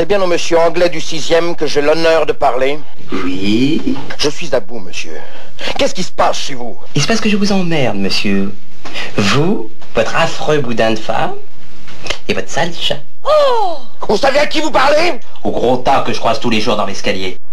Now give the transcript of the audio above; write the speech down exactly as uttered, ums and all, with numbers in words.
C'est bien au monsieur anglais du sixième que j'ai l'honneur de parler? Oui. Je suis à bout, monsieur. Qu'est-ce qui se passe chez vous? Il se passe que je vous emmerde, monsieur. Vous, votre affreux boudin de femme, et votre sale chat. Oh! Vous savez à qui vous parlez? Au gros tas que je croise tous les jours dans l'escalier.